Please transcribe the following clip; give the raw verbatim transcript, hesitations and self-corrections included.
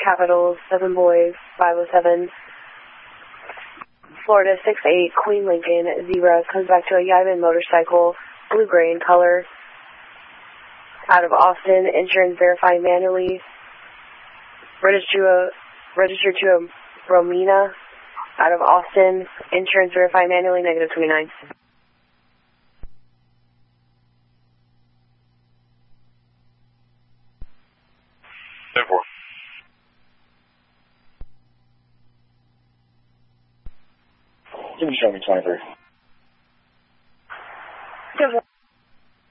Capitals, seven boys, five oh seven. Florida six eight, Queen Lincoln, Zebra, comes back to a Yiman motorcycle, blue-gray in color. Out of Austin, insurance verified manually. Registered to a, registered to a Romina. Out of Austin, insurance verified manually, negative twenty-nine. ten four. Can you show me twenty-three?